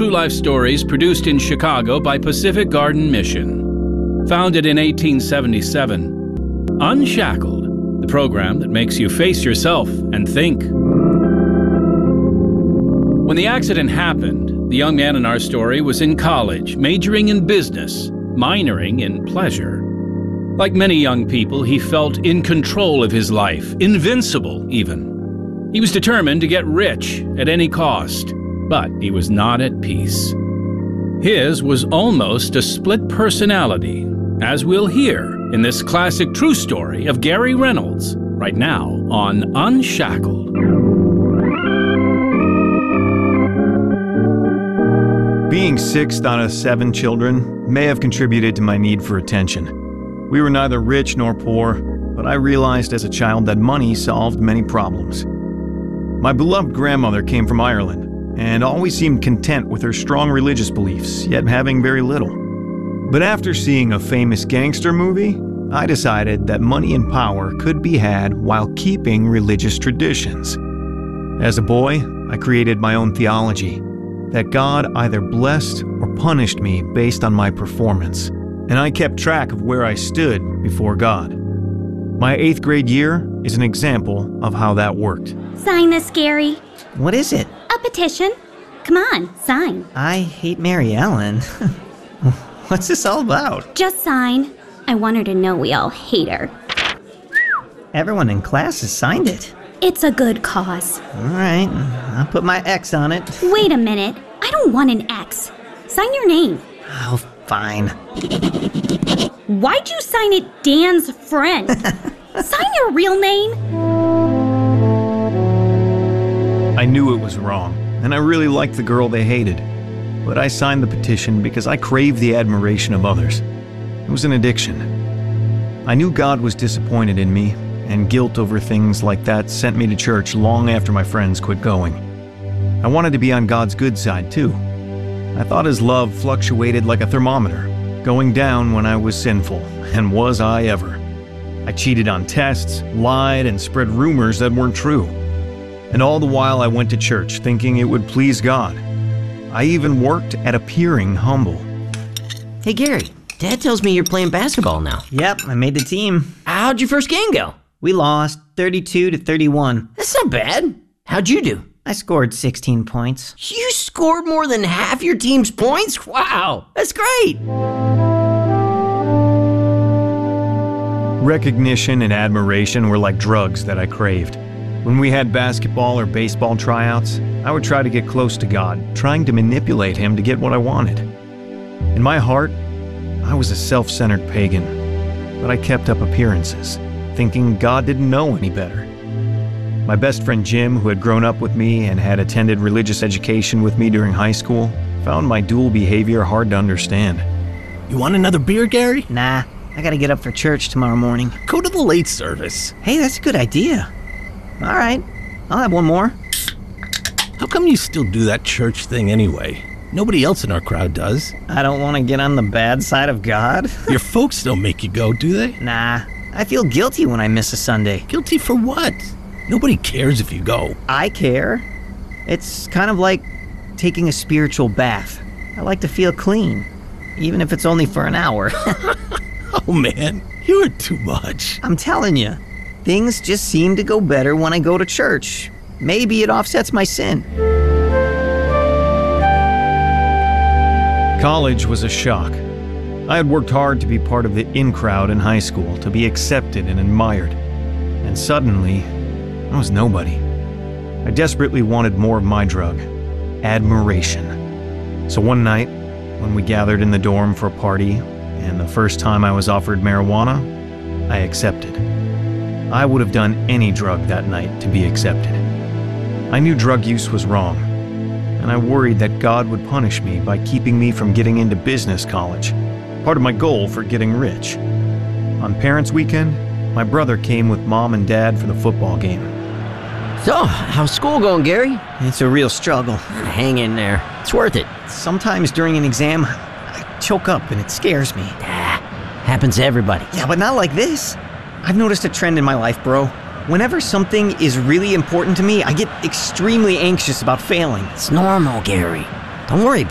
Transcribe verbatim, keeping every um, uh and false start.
true life stories produced in Chicago by Pacific Garden Mission. Founded in eighteen seventy-seven, Unshackled, the program that makes you face yourself and think. When the accident happened, the young man in our story was in college, majoring in business, minoring in pleasure. Like many young people, he felt in control of his life, invincible even. He was determined to get rich at any cost, but he was not at peace. His was almost a split personality, as we'll hear in this classic true story of Gary Reynolds, right now on Unshackled. Being sixth out of seven children may have contributed to my need for attention. We were neither rich nor poor, but I realized as a child that money solved many problems. My beloved grandmother came from Ireland and always seemed content with her strong religious beliefs, yet having very little. But after seeing a famous gangster movie, I decided that money and power could be had while keeping religious traditions. As a boy, I created my own theology, that God either blessed or punished me based on my performance, and I kept track of where I stood before God. My eighth grade year is an example of how that worked. Sign this, Gary. What is it? A petition. Come on, sign. I hate Mary Ellen. What's this all about? Just sign. I want her to know we all hate her. Everyone in class has signed it. It's a good cause. All right, I'll put my X on it. Wait a minute. I don't want an X. Sign your name. Oh, fine. Why'd you sign it Dan's friend? Sign your real name. I knew it was wrong, and I really liked the girl they hated. But I signed the petition because I craved the admiration of others. It was an addiction. I knew God was disappointed in me, and guilt over things like that sent me to church long after my friends quit going. I wanted to be on God's good side too. I thought His love fluctuated like a thermometer, going down when I was sinful, and was I ever. I cheated on tests, lied, and spread rumors that weren't true. And all the while I went to church thinking it would please God. I even worked at appearing humble. Hey Gary, Dad tells me you're playing basketball now. Yep, I made the team. How'd your first game go? We lost thirty-two to thirty-one. That's not bad. How'd you do? I scored sixteen points. You scored more than half your team's points? Wow, that's great. Recognition and admiration were like drugs that I craved. When we had basketball or baseball tryouts, I would try to get close to God, trying to manipulate Him to get what I wanted. In my heart, I was a self-centered pagan, but I kept up appearances, thinking God didn't know any better. My best friend Jim, who had grown up with me and had attended religious education with me during high school, found my dual behavior hard to understand. You want another beer, Gary? Nah, I gotta get up for church tomorrow morning. Go to the late service. Hey, that's a good idea. All right, I'll have one more. How come you still do that church thing anyway? Nobody else in our crowd does. I don't want to get on the bad side of God. Your folks don't make you go, do they? Nah, I feel guilty when I miss a Sunday. Guilty for what? Nobody cares if you go. I care. It's kind of like taking a spiritual bath. I like to feel clean, even if it's only for an hour. Oh man, you are too much. I'm telling you, things just seem to go better when I go to church. Maybe it offsets my sin. College was a shock. I had worked hard to be part of the in crowd in high school, to be accepted and admired. And suddenly, I was nobody. I desperately wanted more of my drug, admiration. So one night, when we gathered in the dorm for a party, and the first time I was offered marijuana, I accepted. I would have done any drug that night to be accepted. I knew drug use was wrong, and I worried that God would punish me by keeping me from getting into business college, part of my goal for getting rich. On Parents' Weekend, my brother came with Mom and Dad for the football game. So, how's school going, Gary? It's a real struggle. Hang in there. It's worth it. Sometimes during an exam, I choke up and it scares me. Ah, happens to everybody. Yeah, but not like this. I've noticed a trend in my life, bro. Whenever something is really important to me, I get extremely anxious about failing. It's normal, Gary. Don't worry